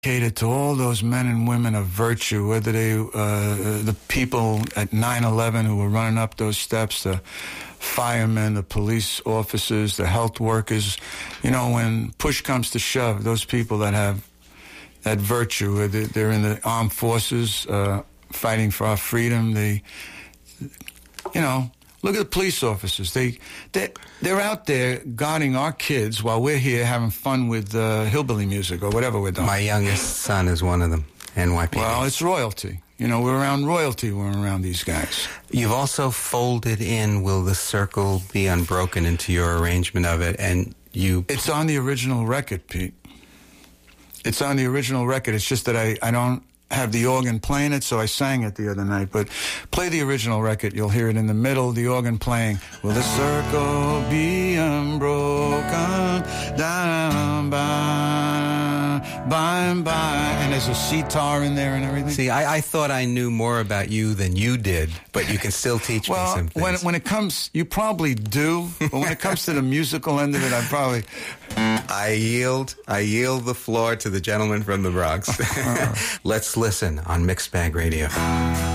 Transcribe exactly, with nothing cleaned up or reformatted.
Catered to all those men and women of virtue, whether they, uh, the people at nine eleven who were running up those steps, the firemen, the police officers, the health workers. You know, when push comes to shove, those people that have that virtue, they're in the armed forces, uh, fighting for our freedom. They, you know, look at the police officers. They, they, they're out there guarding our kids while we're here having fun with uh, hillbilly music or whatever we're doing. My youngest son is one of them, N Y P D. Well, it's royalty. You know, we're around royalty when we're around these guys. You've also folded in Will the Circle Be Unbroken into your arrangement of it, and you... It's on the original record, Pete. It's on the original record. It's just that I, I don't have the organ playing it, so I sang it the other night. But play the original record. You'll hear it in the middle, the organ playing. Will the circle be unbroken down by, by and by? And there's a sitar in there and everything. See, I, I thought I knew more about you than you did, but you can still teach well, me some things. When, when it comes, you probably do, but when it comes to the musical end of it, I probably... I yield, I yield the floor to the gentleman from the Bronx. Let's listen on Mixed Bag Radio.